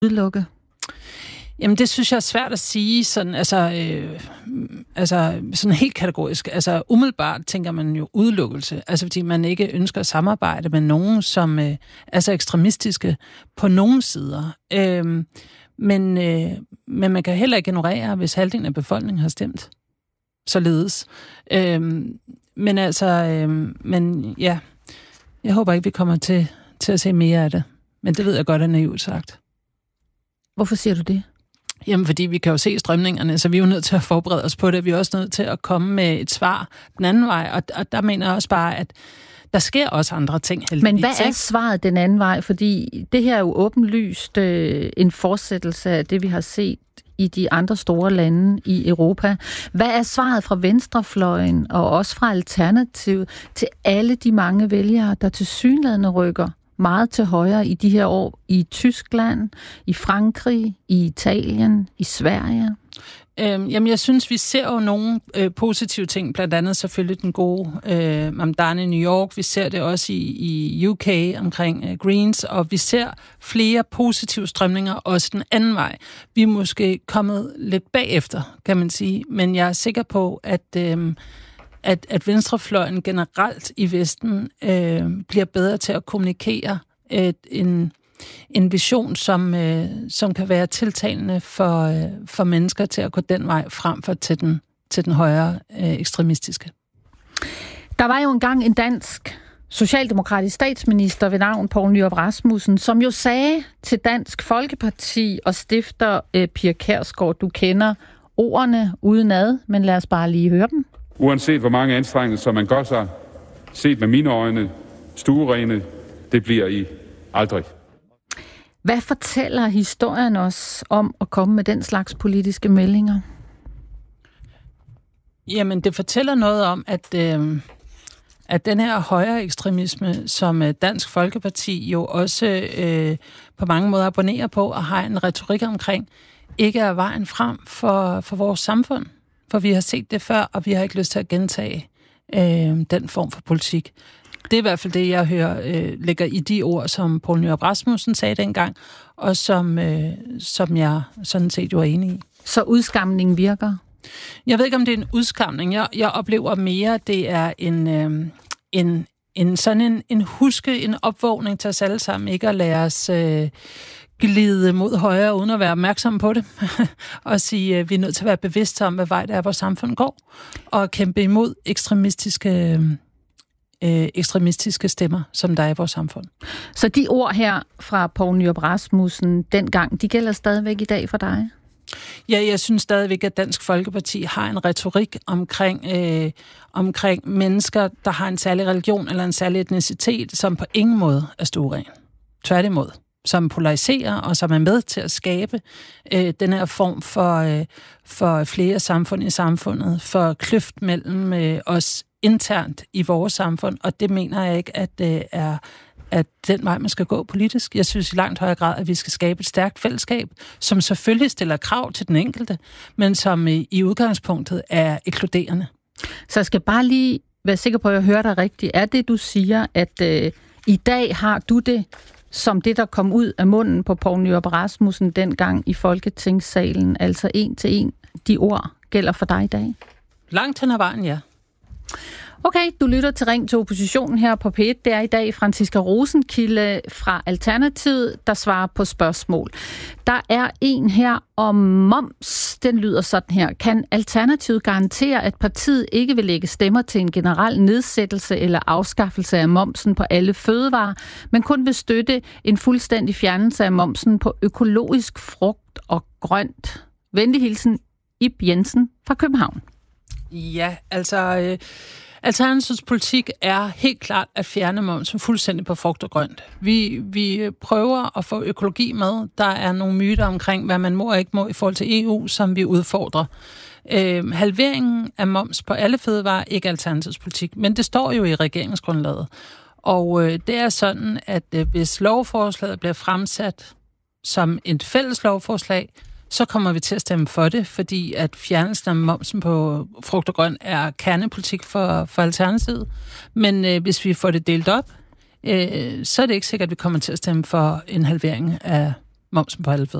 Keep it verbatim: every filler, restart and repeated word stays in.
udelukke? Jamen, det synes jeg er svært at sige sådan, altså, øh, altså, sådan helt kategorisk. Altså, umiddelbart tænker man jo udelukkelse, altså fordi man ikke ønsker at samarbejde med nogen, som øh, er så ekstremistiske på nogen sider. Øh, men, øh, men man kan heller ikke ignorere, hvis halvdelen af befolkningen har stemt således. Øh, men altså, øh, men ja, jeg håber ikke, vi kommer til, til at se mere af det. Men det ved jeg godt er naivt sagt. Hvorfor siger du det? Jamen, fordi vi kan jo se strømningerne, så vi er jo nødt til at forberede os på det. Vi er også nødt til at komme med et svar den anden vej, og, og der mener jeg også bare, at der sker også andre ting. Men hvad er svaret den anden vej? Fordi det her er jo åbenlyst øh, en fortsættelse af det, vi har set i de andre store lande i Europa. Hvad er svaret fra venstrefløjen og også fra Alternativet til alle de mange vælgere, der tilsyneladende rykker meget til højre i de her år i Tyskland, i Frankrig, i Italien, i Sverige? Øhm, jamen, jeg synes, vi ser jo nogle øh, positive ting, blandt andet selvfølgelig den gode øh, Mamdani i New York. Vi ser det også i, i U K omkring øh, Greens, og vi ser flere positive strømninger også den anden vej. Vi er måske kommet lidt bagefter, kan man sige, men jeg er sikker på, at øh, At, at venstrefløjen generelt i Vesten øh, bliver bedre til at kommunikere et, en, en vision, som, øh, som kan være tiltalende for, øh, for mennesker til at gå den vej frem for til den, til den højere øh, ekstremistiske. Der var jo engang en dansk socialdemokratisk statsminister ved navn Poul Nyrup Rasmussen, som jo sagde til Dansk Folkeparti og stifter øh, Pia Kjærsgaard, du kender ordene udenad, men lad os bare lige høre dem. Uanset hvor mange anstrengelser man gør sig, set med mine øjne, stuerene, det bliver I aldrig. Hvad fortæller historien os om at komme med den slags politiske meldinger? Jamen, det fortæller noget om, at, øh, at den her højre ekstremisme, som Dansk Folkeparti jo også øh, på mange måder abonnerer på og har en retorik omkring, ikke er vejen frem for, for vores samfund. For vi har set det før, og vi har ikke lyst til at gentage øh, den form for politik. Det er i hvert fald det, jeg hører øh, ligger i de ord, som Poul Nyrup Rasmussen sagde dengang, og som, øh, som jeg sådan set jo er enig i. Så udskamningen virker? Jeg ved ikke, om det er en udskamning. Jeg, jeg oplever mere, det er en, øh, en, en sådan en, en huske, en opvågning til os alle sammen, ikke at lade os øh, glide mod højre, uden at være opmærksomme på det, og sige, at vi er nødt til at være bevidste om, hvad vej det er, vores samfund går, og kæmpe imod ekstremistiske, øh, ekstremistiske stemmer, som der er i vores samfund. Så de ord her fra Poul Nyrup Rasmussen dengang, de gælder stadigvæk i dag for dig? Ja, jeg synes stadigvæk, at Dansk Folkeparti har en retorik omkring, øh, omkring mennesker, der har en særlig religion eller en særlig etnicitet, som på ingen måde er stueren. Tværtimod. Som polariserer og som er med til at skabe øh, den her form for, øh, for flere samfund i samfundet, for kløft mellem øh, os internt i vores samfund, og det mener jeg ikke, at det øh, er at den vej, man skal gå politisk. Jeg synes i langt højere grad, at vi skal skabe et stærkt fællesskab, som selvfølgelig stiller krav til den enkelte, men som øh, i udgangspunktet er inkluderende. Så jeg skal bare lige være sikker på, at jeg hører dig rigtigt. Er det, du siger, at øh, i dag har du det som det, der kom ud af munden på Poul Nyrup Rasmussen dengang i Folketingssalen, altså en til en, de ord gælder for dig i dag? Langt hen ad vejen, ja. Okay, du lytter til Ring til Oppositionen her på P et. Det er i dag Franciska Rosenkilde fra Alternativet, der svarer på spørgsmål. Der er en her om moms. Den lyder sådan her. Kan Alternativet garantere, at partiet ikke vil lægge stemmer til en generel nedsættelse eller afskaffelse af momsen på alle fødevarer, men kun vil støtte en fuldstændig fjernelse af momsen på økologisk frugt og grønt? Venlig hilsen, Ib Jensen fra København. Ja, altså... Øh Alternativets politik er helt klart at fjerne momsen fuldstændig på frugt og grønt. Vi, vi prøver at få økologi med. Der er nogle myter omkring, hvad man må og ikke må i forhold til E U, som vi udfordrer. Øh, halveringen af moms på alle fødevarer, ikke Alternativets politik, men det står jo i regeringsgrundlaget. Og øh, det er sådan, at øh, hvis lovforslaget bliver fremsat som et fælles lovforslag, så kommer vi til at stemme for det, fordi at fjernelsen af momsen på frugt og grønt er kernepolitik for, for Alternativet. Men øh, hvis vi får det delt op, øh, så er det ikke sikkert, at vi kommer til at stemme for en halvering af, momsen på alle